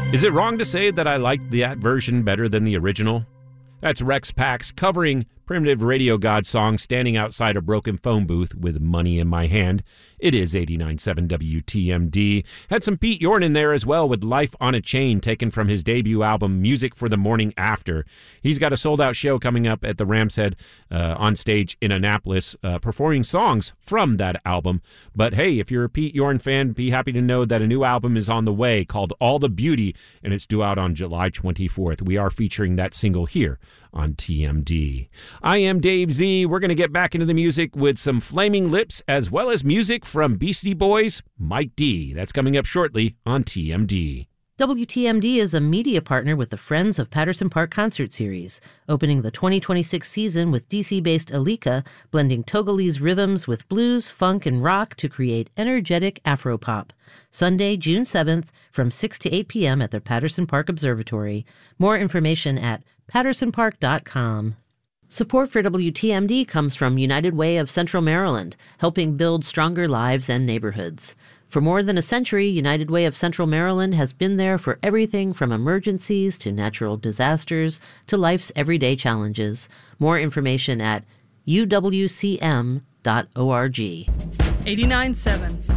Is it wrong to say that I liked that version better than the original? That's Rex Pax covering Primitive Radio God song Standing Outside a Broken Phone Booth with Money in My Hand. It is 89.7 WTMD. Had some Pete Yorn in there as well with Life on a Chain, taken from his debut album Music for the Morning After. He's got a sold-out show coming up at the Ram's Head on stage in Annapolis, performing songs from that album. But hey, if you're a Pete Yorn fan, be happy to know that a new album is on the way called All the Beauty, and it's due out on July 24th. We are featuring that single here on TMD. I am Dave Z. We're going to get back into the music with some Flaming Lips as well as music from Beastie Boys, Mike D. That's coming up shortly on TMD. WTMD is a media partner with the Friends of Patterson Park concert series, opening the 2026 season with DC-based Alika, blending Togolese rhythms with blues, funk, and rock to create energetic Afropop. Sunday, June 7th, from 6 to 8 p.m. at the Patterson Park Observatory. More information at pattersonpark.com. Support for WTMD comes from United Way of Central Maryland, helping build stronger lives and neighborhoods. For more than a century, United Way of Central Maryland has been there for everything from emergencies to natural disasters to life's everyday challenges. More information at uwcm.org. 89.7